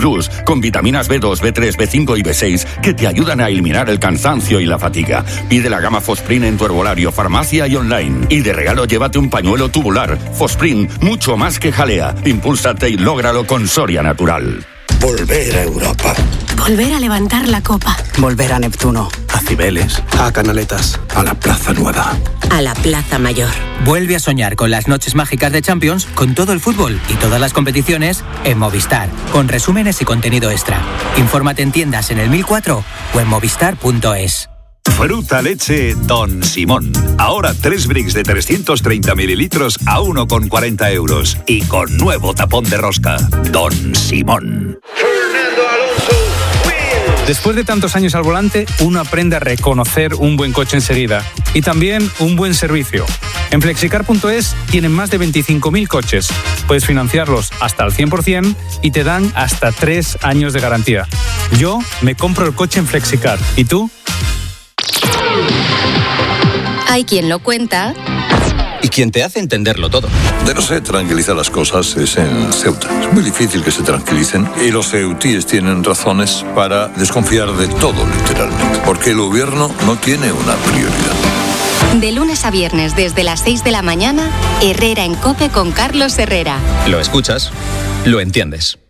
Plus, con vitaminas B2, B3, B5 y B6 que te ayudan a eliminar el cansancio y la fatiga. Pide la gama Fosprin en tu herbolario, farmacia y online. Y de regalo llévate un pañuelo tubular. Fosprin, mucho más que jalea. Impúlsate y lógralo con Soria Natural. Volver a Europa. Volver a levantar la copa. Volver a Neptuno. A Cibeles. A Canaletas. A la Plaza Nueva. A la Plaza Mayor. Vuelve a soñar con las noches mágicas de Champions, con todo el fútbol y todas las competiciones en Movistar, con resúmenes y contenido extra. Infórmate en tiendas en el 1004 o en movistar.es. Fruta leche Don Simón. Ahora 3 bricks de 330 mililitros a 1,40 euros. Y con nuevo tapón de rosca. Don Simón. Después de tantos años al volante, uno aprende a reconocer un buen coche enseguida. Y también un buen servicio. En Flexicar.es tienen más de 25.000 coches. Puedes financiarlos hasta al 100% y te dan hasta 3 años de garantía. Yo me compro el coche en Flexicar. ¿Y tú? Hay quien lo cuenta y quien te hace entenderlo todo. De no se tranquiliza las cosas es en Ceuta. Es muy difícil que se tranquilicen y los ceutíes tienen razones para desconfiar de todo, literalmente, porque el gobierno no tiene una prioridad. De lunes a viernes desde las 6 de la mañana, Herrera en COPE con Carlos Herrera. Lo escuchas, lo entiendes.